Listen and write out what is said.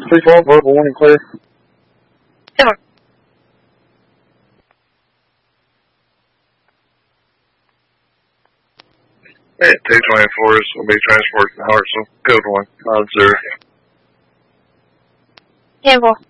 312, verbal warning clear. 10-4. Hey, T-24s will be transported to Hartselle. Code 1, 9-0. 10-4.